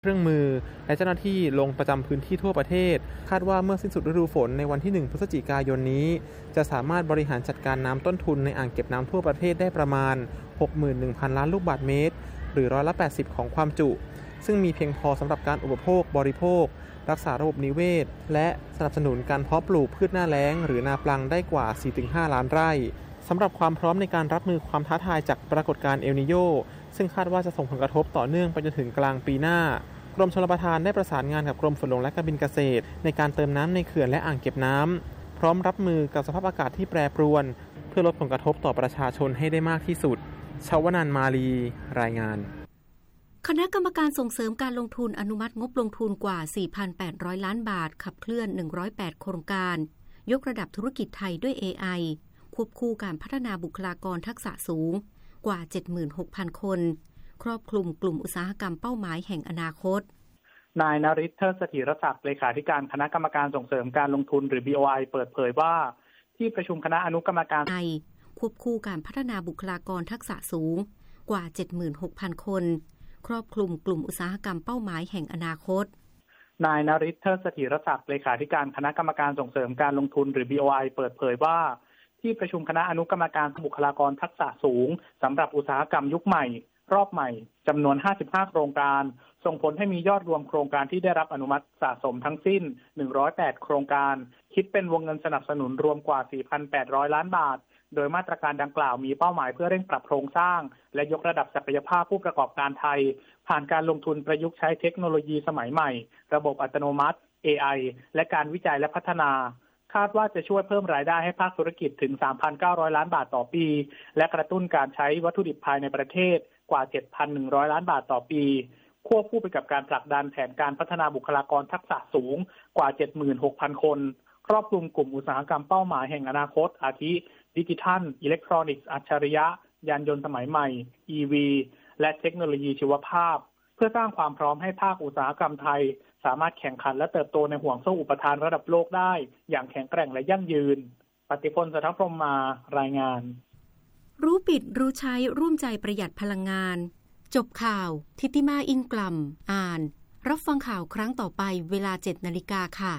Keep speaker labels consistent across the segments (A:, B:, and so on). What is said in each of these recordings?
A: เครื่องมือและเจ้าหน้าที่ลงประจำพื้นที่ทั่วประเทศคาดว่าเมื่อสิ้นสุดฤดูฝนในวันที่1 พฤศจิกายนนี้จะสามารถบริหารจัดการน้ำต้นทุนในอ่างเก็บน้ำทั่วประเทศได้ประมาณ 61,000 ล้านลูกบาศก์เมตรหรือ80%ของความจุซึ่งมีเพียงพอสำหรับการอุปโภคบริโภครักษาระบบนิเวศและสนับสนุนการเพาะปลูกพืชหน้าแล้งหรือนาปลังได้กว่า 4-5 ล้านไร่สำหรับความพร้อมในการรับมือความท้าทายจากปรากฏการณ์เอลนีโญซึ่งคาดว่าจะส่งผลกระทบต่อเนื่องไปจนถึงกลางปีหน้ากรมชลประทานได้ประสานงานกับกรมฝนหลวงและการบินเกษตรในการเติมน้ำในเขื่อนและอ่างเก็บน้ำพร้อมรับมือกับสภาพอากาศที่แปรปรวนเพื่อลดผลกระทบต่อประชาชนให้ได้มากที่สุดชวนันท์ มาลีรายงาน
B: คณะกรรมการส่งเสริมการลงทุนอนุมัติงบลงทุนกว่า 4,800 ล้านบาทขับเคลื่อน108โครงการยกระดับธุรกิจไทยด้วย AI ควบคู่การพัฒนาบุคลากรทักษะสูงกว่า 76,000 คนครอบคลุมกลุ่มอุตสาหกรรมเป้าหมายแห่งอนาคต
C: นายนฤทธิ์ เทิดเสถียรศักดิ์เลขาธิการคณะกรรมการส่งเสริมการลงทุนหรือ BOI เปิดเผยว่าที่ประชุมคณะอนุกรรมการ
B: ควบคู่การพัฒนาบุคลากรทักษะสูงกว่า 76,000 คนครอบคลุมกลุ่มอุตสาหกรรมเป้าหมายแห่งอนาคต
C: นายนฤทธิ์ เทิดเสถียรศักดิ์เลขาธิการคณะกรรมการส่งเสริมการลงทุนหรือ BOI เปิดเผยว่าที่ประชุมคณะอนุกรรมการบุคลากรทักษะสูงสำหรับอุตสาหกรรมยุคใหม่รอบใหม่จำนวน55โครงการส่งผลให้มียอดรวมโครงการที่ได้รับอนุมัติสะสมทั้งสิ้น108โครงการคิดเป็นวงเงินสนับสนุนรวมกว่า 4,800 ล้านบาทโดยมาตรการดังกล่าวมีเป้าหมายเพื่อเร่งปรับโครงสร้างและยกระดับศักยภาพผู้ประกอบการไทยผ่านการลงทุนประยุกต์ใช้เทคโนโลยีสมัยใหม่ระบบอัตโนมัติ AI และการวิจัยและพัฒนาคาดว่าจะช่วยเพิ่มรายได้ให้ภาคธุรกิจถึง 3,900 ล้านบาทต่อปีและกระตุ้นการใช้วัตถุดิบภายในประเทศกว่า 7,100 ล้านบาทต่อปีควบคู่ไปกับการผลักดันแผนการพัฒนาบุคลากรทักษะสูงกว่า 76,000 คนครอบคลุมกลุ่มอุตสาหกรรมเป้าหมายแห่งอนาคตอาทิดิจิทัลอิเล็กทรอนิกส์อัจฉริยะยานยนต์สมัยใหม่ EV และเทคโนโลยีชีวภาพเพื่อสร้างความพร้อมให้ภาคอุตสาหกรรมไทยสามารถแข่งขันและเติบโตในห่วงโซ่อุปทานระดับโลกได้อย่างแข็งแกร่งและยั่งยืนปฏิพล สัทธพรหมมารายงาน
B: รู้ปิดรู้ใช้ร่วมใจประหยัดพลังงานจบข่าวทิติมาอินกลัมอ่านรับฟังข่าวครั้งต่อไปเวลา 7:00 น.ค่ะ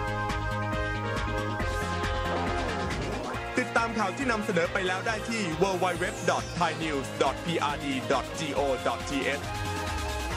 D: ติดตามข่าวที่นำเสนอไปแล้วได้ที่ www.thainews.prd.go.th